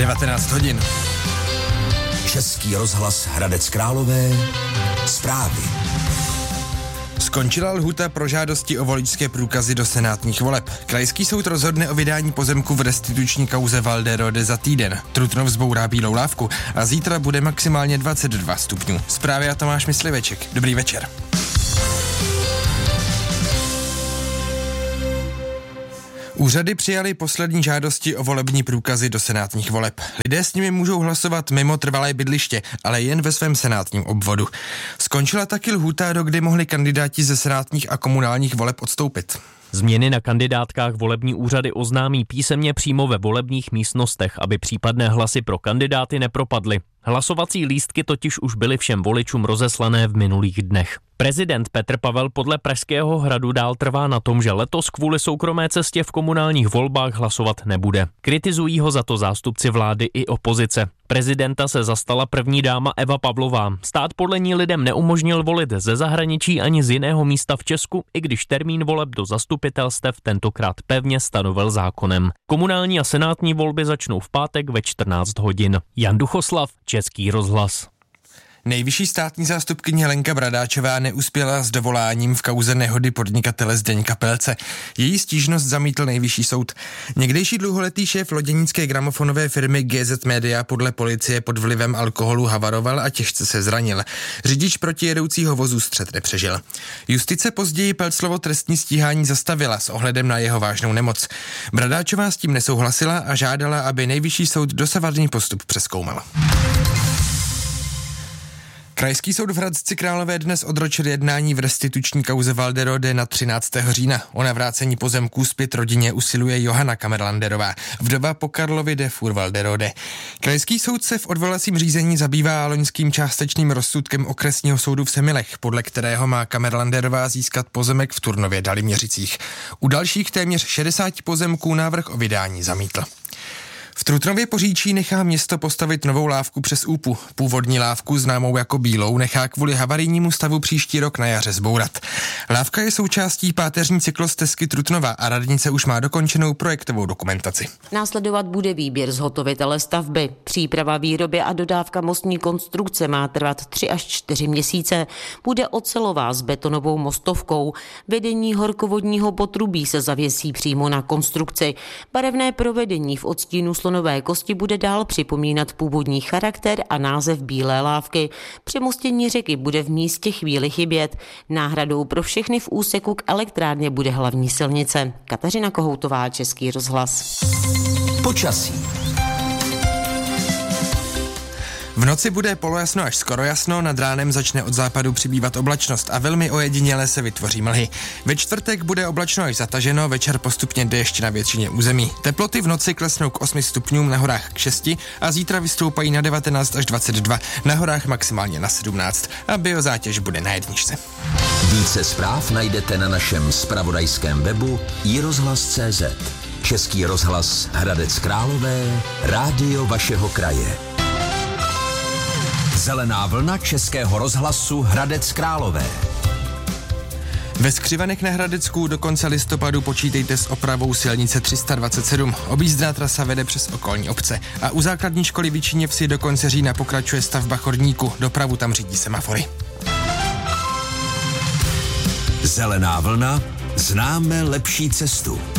19 hodin. Český rozhlas Hradec Králové. Zprávy. Skončila lhůta pro žádosti o voličské průkazy do senátních voleb. Krajský soud rozhodne o vydání pozemku v restituční kauze Valderode za týden. Trutnov zbourá bílou lávku a zítra bude maximálně 22 stupňů. Zprávy a Tomáš Mysliveček. Dobrý večer. Úřady přijaly poslední žádosti o volební průkazy do senátních voleb. Lidé s nimi můžou hlasovat mimo trvalé bydliště, ale jen ve svém senátním obvodu. Skončila taky lhůta, do kdy mohli kandidáti ze senátních a komunálních voleb odstoupit. Změny na kandidátkách volební úřady oznámí písemně přímo ve volebních místnostech, aby případné hlasy pro kandidáty nepropadly. Hlasovací lístky totiž už byly všem voličům rozeslané v minulých dnech. Prezident Petr Pavel podle Pražského hradu dál trvá na tom, že letos kvůli soukromé cestě v komunálních volbách hlasovat nebude. Kritizují ho za to zástupci vlády i opozice. Prezidenta se zastala první dáma Eva Pavlová. Stát podle ní lidem neumožnil volit ze zahraničí ani z jiného místa v Česku, i když termín voleb do zastupitelstev tentokrát pevně stanovil zákonem. Komunální a senátní volby začnou v pátek ve 14 hodin. Jan Duchoslav, Český rozhlas. Nejvyšší státní zástupkyně Lenka Bradáčová neuspěla s dovoláním v kauze nehody podnikatele Zdeňka Pelce. Její stížnost zamítl nejvyšší soud. Někdejší dlouholetý šéf loděnické gramofonové firmy GZ Media podle policie pod vlivem alkoholu havaroval a těžce se zranil. Řidič protijedoucího vozu střet nepřežil. Justice později Pelclovo trestní stíhání zastavila s ohledem na jeho vážnou nemoc. Bradáčová s tím nesouhlasila a žádala, aby nejvyšší soud dosavadní postup přezkoumal. Krajský soud v Hradci Králové dnes odročil jednání v restituční kauze Valderode na 13. října. O navrácení pozemků zpět rodině usiluje Johana Kamerlanderová, vdova po Karlovi de Fur Valderode. Krajský soud se v odvolacím řízení zabývá loňským částečným rozsudkem okresního soudu v Semilech, podle kterého má Kamerlanderová získat pozemek v Turnově Daliměřicích. U dalších téměř 60 pozemků návrh o vydání zamítl. V Trutnově Poříčí nechá město postavit novou lávku přes Úpu. Původní lávku, známou jako Bílou, nechá kvůli havarijnímu stavu příští rok na jaře zbourat. Lávka je součástí páteřní cyklostezky Trutnova a radnice už má dokončenou projektovou dokumentaci. Následovat bude výběr zhotovitele stavby. Příprava výroby a dodávka mostní konstrukce má trvat 3 až 4 měsíce. Bude ocelová s betonovou mostovkou. Vedení horkovodního potrubí se zavěsí přímo na konstrukci. Barevné provedení v odstínu slonové kosti bude dál připomínat původní charakter a název Bílé lávky. Přemostění řeky bude v místě chvíli chybět. Náhradou pro všechny v úseku k elektrárně bude hlavní silnice. Kateřina Kohoutová, Český rozhlas. Počasí. V noci bude polojasno až skoro jasno, nad ránem začne od západu přibývat oblačnost a velmi ojediněle se vytvoří mlhy. Ve čtvrtek bude oblačno až zataženo, večer postupně déšť na většině území. Teploty v noci klesnou k 8 stupňům, na horách k 6 a zítra vystoupají na 19 až 22, na horách maximálně na 17 a biozátěž bude na 1. Více zpráv najdete na našem zpravodajském webu iRozhlas.cz. Český rozhlas Hradec Králové, rádio vašeho kraje. Zelená vlna Českého rozhlasu Hradec Králové. Ve Skřivanech na Hradecku do konce listopadu počítejte s opravou silnice 327. Objízdná trasa vede přes okolní obce a u základní školy Vyčíněvsi do konce října pokračuje stavba chodníku. Dopravu tam řídí semafory. Zelená vlna, známe lepší cestu.